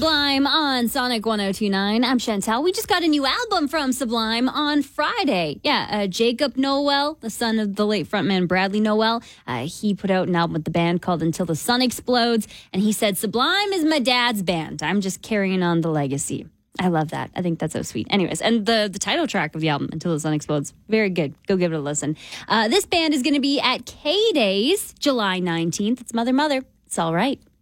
Sublime on Sonic 102.9. I'm Chantel. We just got a new album from Sublime on Friday. Jacob Noel, the son of the late frontman Bradley Noel, he put out an album with the band called Until the Sun Explodes, and he said, Sublime is my dad's band. I'm just carrying on the legacy. I love that. I think that's so sweet. Anyways, and the title track of the album, Until the Sun Explodes, very good. Go give it a listen. This band is going to be at K-Days, July 19th. It's Mother Mother. It's all right.